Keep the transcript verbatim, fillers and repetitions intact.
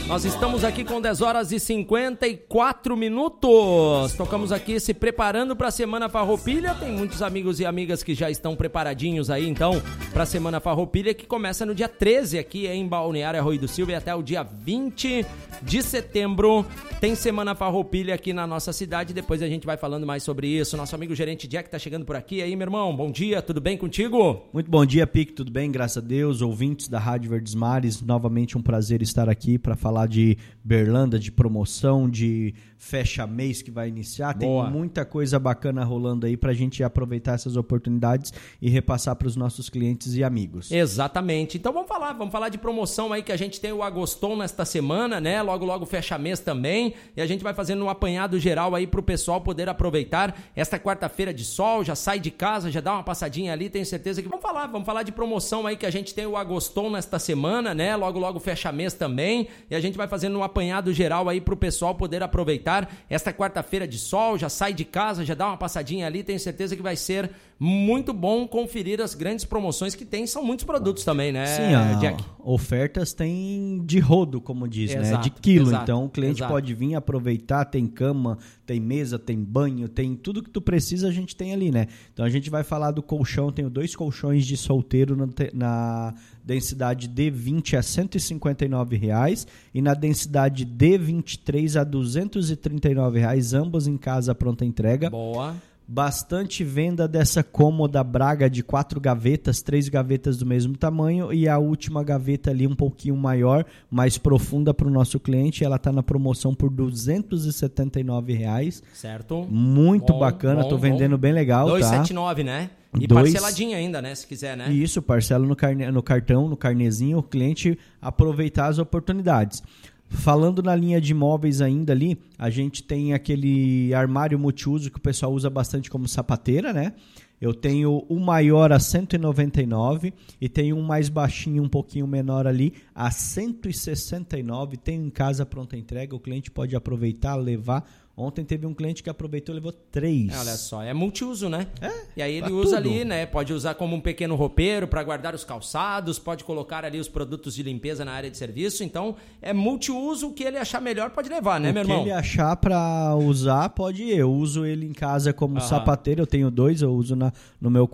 Nós estamos aqui com dez horas e cinquenta e quatro minutos. Tocamos aqui se preparando para a Semana Farroupilha. Tem muitos amigos e amigas que já estão preparadinhos aí, então, para a Semana Farroupilha, que começa no dia treze aqui em Balneário Arroio do Silva e até o dia vinte de setembro. Tem Semana Farroupilha aqui na nossa cidade. Depois a gente vai falando mais sobre isso. Nosso amigo gerente Jack tá chegando por aqui. E aí, meu irmão, bom dia, tudo bem contigo? Muito bom dia, Pique, tudo bem? Graças a Deus. Ouvintes da Rádio Verdes Mares, novamente um prazer estar aqui para falar de Berlândia, de promoção, de fecha-mês que vai iniciar. Boa. Tem muita coisa bacana rolando aí pra gente aproveitar essas oportunidades e repassar para os nossos clientes e amigos. Exatamente. Então vamos falar, vamos falar de promoção aí que a gente tem o Agoston nesta semana, né? Logo, logo fecha-mês também. E a gente vai fazendo um apanhado geral aí pro pessoal poder aproveitar esta quarta-feira de sol, já sai de casa, já dá uma passadinha ali, tenho certeza que vamos falar, vamos falar de promoção aí que a gente tem o Agoston nesta semana, né? Logo, logo fecha-mês também. E a gente vai fazendo um apanhado geral aí pro pessoal poder aproveitar esta quarta-feira de sol, já sai de casa, já dá uma passadinha ali, tenho certeza que vai ser muito bom conferir as grandes promoções que tem, são muitos produtos também, né, Sim, a Jack? Ofertas tem de rodo, como diz, exato, né, de quilo, exato, então o cliente exato. pode vir aproveitar, tem cama, tem mesa, tem banho, tem tudo que tu precisa, a gente tem ali, né, então a gente vai falar do colchão, tenho dois colchões de solteiro na, na densidade D vinte a cento e cinquenta e nove reais e na densidade D vinte e três a duzentos e trinta e nove reais, ambas em casa pronta entrega. Boa. Bastante venda dessa cômoda Braga de quatro gavetas, três gavetas do mesmo tamanho e a última gaveta ali um pouquinho maior, mais profunda para o nosso cliente. Ela está na promoção por duzentos e setenta e nove reais. Certo. Muito bom, bacana, bom, tô vendendo bom. bem legal, duzentos e setenta e tá? nove, né? E Dois... parceladinha ainda, né? Se quiser, né? Isso, parcela no, carne... no cartão, no carnezinho, o cliente aproveitar as oportunidades. Falando na linha de móveis ainda ali, a gente tem aquele armário multiuso que o pessoal usa bastante como sapateira, né? Eu tenho o maior a cento e noventa e nove e tenho um mais baixinho, um pouquinho menor ali a cento e sessenta e nove. Tenho em casa pronta entrega, o cliente pode aproveitar, levar. Ontem teve um cliente que aproveitou e levou três. Olha só, é multiuso, né? É, e aí ele tudo. usa ali, né? Pode usar como um pequeno roupeiro para guardar os calçados, pode colocar ali os produtos de limpeza na área de serviço. Então, é multiuso, o que ele achar melhor pode levar, né, o meu irmão? O que ele achar para usar, pode ir. Eu uso ele em casa como Aham. sapateiro, eu tenho dois, eu uso na, no meu